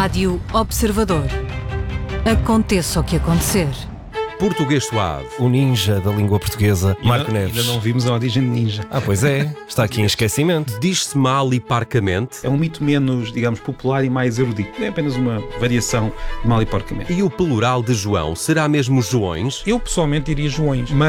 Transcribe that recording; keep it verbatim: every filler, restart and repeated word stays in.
Rádio Observador. Aconteça o que acontecer. Português Suave. O ninja da língua portuguesa, Marco ainda, Neves. Ainda não vimos a origem de ninja. Ah, pois é. Está aqui em esquecimento. Diz-se mal e parcamente. É um mito menos, digamos, popular e mais erudito. É apenas uma variação de mal e porcamente. E o plural de João será mesmo Joões? Eu pessoalmente diria Joões, mas